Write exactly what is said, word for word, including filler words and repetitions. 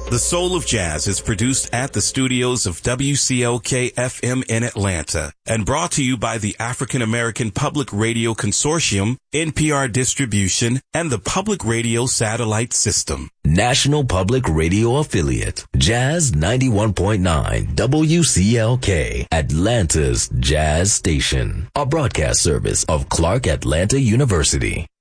The Soul of Jazz is produced at the studios of W C L K F M in Atlanta and brought to you by the African American Public Radio Consortium, N P R Distribution, and the Public Radio Satellite System. National Public Radio Affiliate, Jazz ninety-one point nine W C L K, Atlanta's Jazz Station, a broadcast service of Clark Atlanta University.